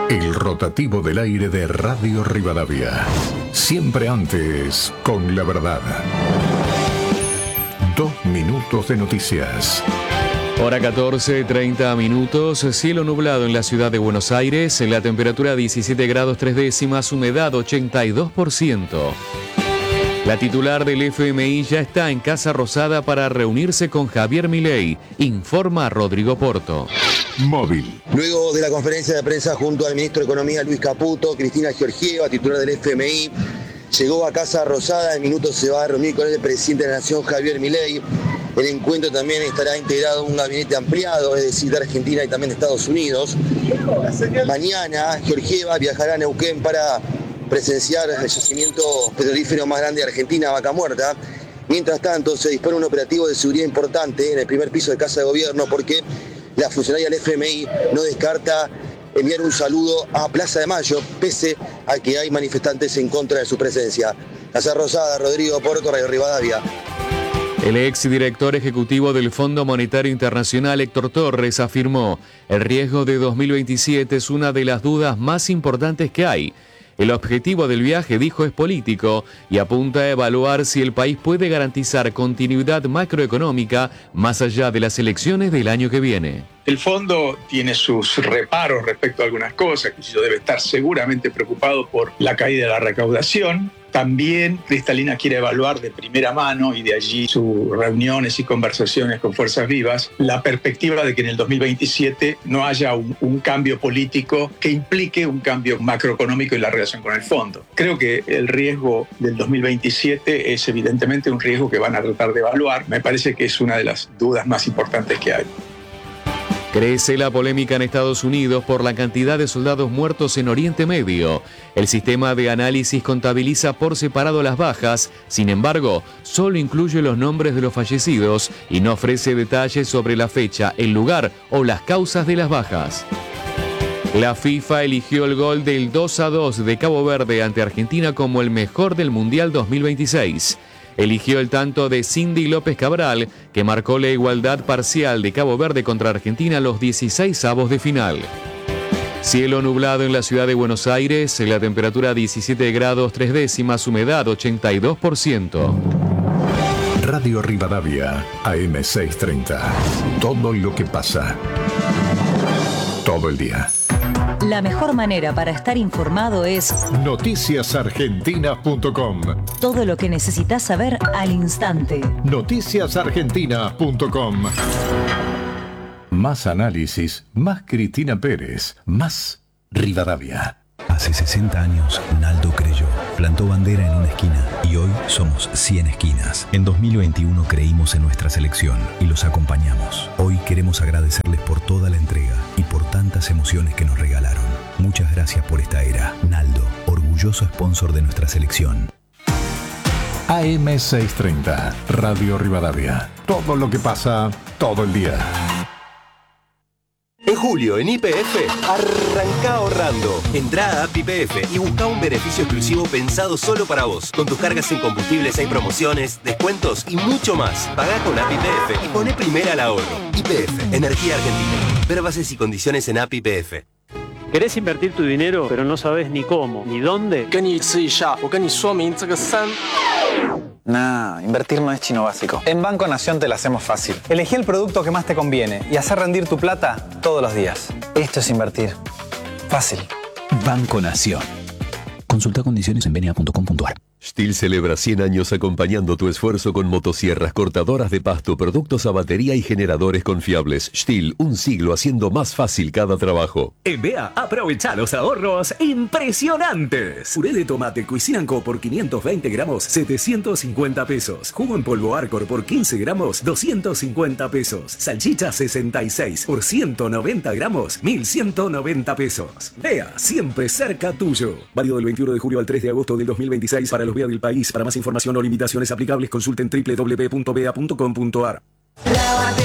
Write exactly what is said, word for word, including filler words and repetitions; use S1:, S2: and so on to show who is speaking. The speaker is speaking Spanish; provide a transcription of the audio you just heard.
S1: El rotativo del aire de Radio Rivadavia. Siempre antes, con la verdad. Dos minutos de noticias.
S2: Hora catorce, treinta minutos, cielo nublado en la ciudad de Buenos Aires, la temperatura diecisiete grados tres décimas, humedad ochenta y dos por ciento. La titular del F M I ya está en Casa Rosada para reunirse con Javier Milei, informa Rodrigo Porto.
S1: Móvil.
S3: Luego de la conferencia de prensa junto al ministro de Economía Luis Caputo, Cristina Georgieva, titular del F M I, llegó a Casa Rosada. En minutos se va a reunir con el presidente de la Nación, Javier Milei. El encuentro también estará integrado un gabinete ampliado, es decir, de Argentina y también de Estados Unidos. Mañana Georgieva viajará a Neuquén para presenciar el yacimiento petrolífero más grande de Argentina, Vaca Muerta. Mientras tanto, se dispone un operativo de seguridad importante en el primer piso de Casa de Gobierno porque la funcionaria del F M I no descarta enviar un saludo a Plaza de Mayo, pese a que hay manifestantes en contra de su presencia. Casa Rosada, Rodrigo Porto, Radio Rivadavia.
S2: El exdirector ejecutivo del Fondo Monetario Internacional, Héctor Torres, afirmó: el riesgo de dos mil veintisiete es una de las dudas más importantes que hay. El objetivo del viaje, dijo, es político y apunta a evaluar si el país puede garantizar continuidad macroeconómica más allá de las elecciones del año que viene.
S4: El fondo tiene sus reparos respecto a algunas cosas, que debe estar seguramente preocupado por la caída de la recaudación. También Cristalina quiere evaluar de primera mano, y de allí sus reuniones y conversaciones con Fuerzas Vivas, la perspectiva de que en el dos mil veintisiete no haya un, un cambio político que implique un cambio macroeconómico en la relación con el fondo. Creo que el riesgo del dos mil veintisiete es evidentemente un riesgo que van a tratar de evaluar. Me parece que es una de las dudas más importantes que hay.
S2: Crece la polémica en Estados Unidos por la cantidad de soldados muertos en Oriente Medio. El sistema de análisis contabiliza por separado las bajas, sin embargo, solo incluye los nombres de los fallecidos y no ofrece detalles sobre la fecha, el lugar o las causas de las bajas. La FIFA eligió el gol del dos a dos de Cabo Verde ante Argentina como el mejor del Mundial dos mil veintiséis. Eligió el tanto de Cindy López Cabral, que marcó la igualdad parcial de Cabo Verde contra Argentina a los dieciseisavos de final. Cielo nublado en la ciudad de Buenos Aires, la temperatura diecisiete grados tres décimas, humedad ochenta y dos por ciento.
S1: Radio Rivadavia, A M seiscientos treinta. Todo lo que pasa. Todo el día.
S5: La mejor manera para estar informado es
S1: noticias argentinas punto com.
S5: Todo lo que necesitas saber al instante.
S1: noticias argentinas punto com. Más análisis, más Cristina Pérez, más Rivadavia.
S6: Hace sesenta años, Naldo creyó, plantó bandera en una esquina y hoy somos cien esquinas. En dos mil veintiuno creímos en nuestra selección y los acompañamos. Hoy queremos agradecerles por toda la entrega y por tantas emociones que nos regalaron. Muchas gracias por esta era. Naldo, orgulloso sponsor de nuestra selección.
S1: A M seiscientos treinta, Radio Rivadavia. Todo lo que pasa, todo el día.
S7: En julio, en Y P F, arranca ahorrando. Entrá a App Y P F y busca un beneficio exclusivo pensado solo para vos. Con tus cargas en combustibles hay promociones, descuentos y mucho más. Pagá con App Y P F y poné primera al ahorro. Y P F, Energía Argentina. Ver bases y condiciones en App Y P F.
S8: ¿Querés invertir tu dinero, pero no sabes ni cómo, ni dónde?
S9: Nah, invertir no es chino básico. En Banco Nación te la hacemos fácil. Elegí el producto que más te conviene y hacer rendir tu plata todos los días. Esto es invertir. Fácil.
S6: Banco Nación. Consulta condiciones en benia punto com punto a r.
S10: Stihl celebra cien años acompañando tu esfuerzo con motosierras, cortadoras de pasto, productos a batería y generadores confiables. Stihl, un siglo haciendo más fácil cada trabajo.
S11: En B E A, aprovecha los ahorros impresionantes. Puré de tomate Cuisinanco por quinientos veinte gramos, setecientos cincuenta pesos. Jugo en polvo Arcor por quince gramos, doscientos cincuenta pesos. Salchicha sesenta y seis por ciento noventa gramos, mil ciento noventa pesos. B E A, siempre cerca tuyo. Válido del veintiuno de julio al tres de agosto del dos mil veintiséis para los B E A del país. Para más información o limitaciones aplicables, consulten doble u doble u doble u punto b e a punto com punto a r.